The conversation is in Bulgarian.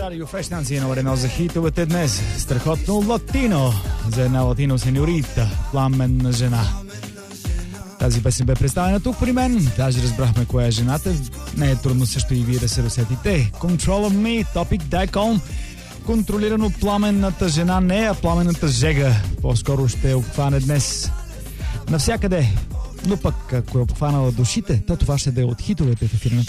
Радио Фрештанция номер 1 за хитовете днес. Страхотно латино за една латино сеньорита, пламенна жена. Тази песен бе представена тук при мен. Даже разбрахме коя е жената. Не е трудно също и вие да се досетите. Control of Me, Topic Daikon. Контролирано пламенната жена, не а пламенната жега. По-скоро ще обхване днес навсякъде. Но пък, ако е обхванала душите, то това ще да е от хитовете в ефира на